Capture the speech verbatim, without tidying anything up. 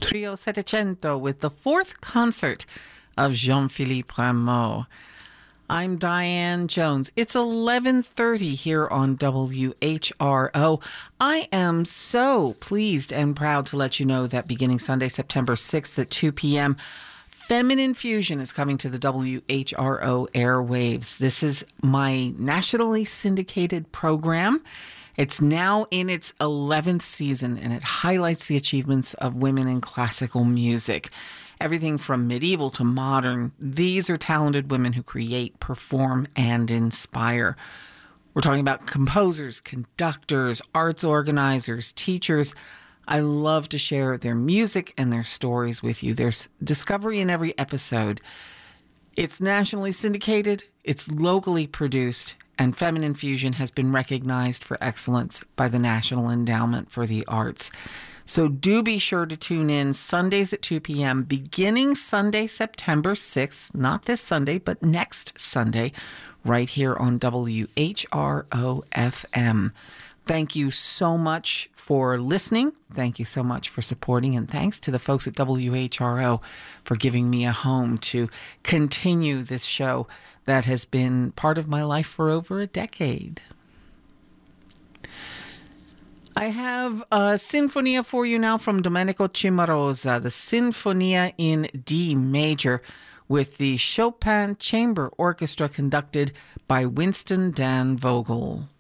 Trio Settecento with the fourth concert of Jean-Philippe Rameau. I'm Diane Jones. It's eleven thirty here on W H R O. I am so pleased and proud to let you know that beginning Sunday, September sixth at two p.m., Feminine Fusion is coming to the W H R O airwaves. This is my nationally syndicated program. It's now in its eleventh season, and it highlights the achievements of women in classical music. Everything from medieval to modern, these are talented women who create, perform, and inspire. We're talking about composers, conductors, arts organizers, teachers. I love to share their music and their stories with you. There's discovery in every episode. It's nationally syndicated, it's locally produced, and Feminine Fusion has been recognized for excellence by the National Endowment for the Arts. So do be sure to tune in Sundays at two p.m., beginning Sunday, September sixth, not this Sunday, but next Sunday, right here on W H R O F M. Thank you so much for listening. Thank you so much for supporting. And thanks to the folks at W H R O for giving me a home to continue this show that has been part of my life for over a decade. I have a sinfonia for you now from Domenico Cimarosa, the Sinfonia in D major with the Chopin Chamber Orchestra conducted by Winston Dan Vogel.